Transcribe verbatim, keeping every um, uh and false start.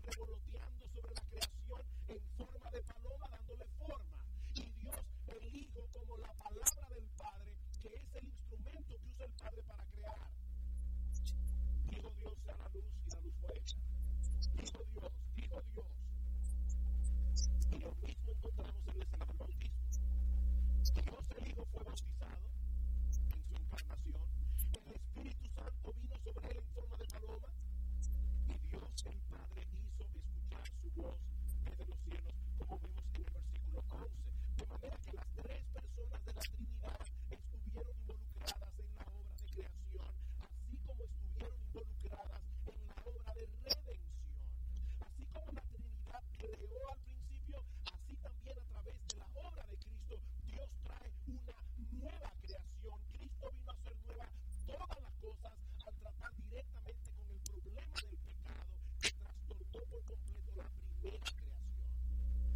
revoloteando sobre la creación en forma de paloma, dándole forma. Y Dios, el Hijo, como la palabra del Padre, que es el instrumento que usa el Padre para crear. Dijo Dios, sea la luz, y la luz fue hecha. Dijo Dios, dijo Dios. Y lo mismo encontramos en la escena del bautismo. Dios el Hijo fue bautizado en su encarnación. El Espíritu Santo vino sobre él en forma de paloma. Y Dios el Padre hizo escuchar su voz desde los cielos, como vemos en el versículo once. De manera que las tres personas de la Trinidad